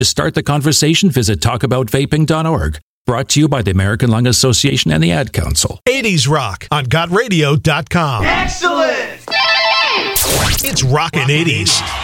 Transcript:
To start the conversation, visit talkaboutvaping.org. Brought to you by the American Lung Association and the Ad Council. 80s Rock on GotRadio.com. Excellent! It's Rockin' 80s.